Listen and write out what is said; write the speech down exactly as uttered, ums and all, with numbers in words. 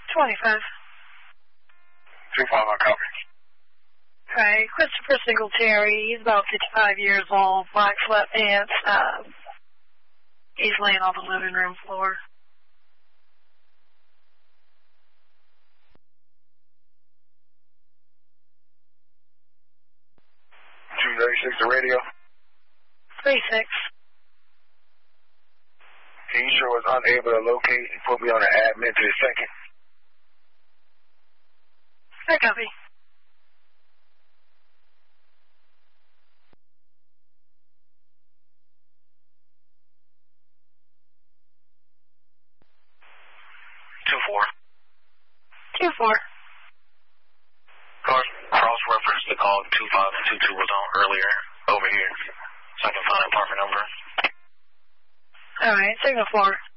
twenty-five. two five, I copy. All right, Christopher Singletary. He's about fifty-five years old, black sweatpants. Um, he's laying on the living room floor. two thirty-six, the radio. thirty-six. Can you show us unable to locate and put me on an admin to the second? I copy. two four. two four. Cross, cross-reference the call two five and two two was on earlier over here, so I can find an apartment number. All right, signal four.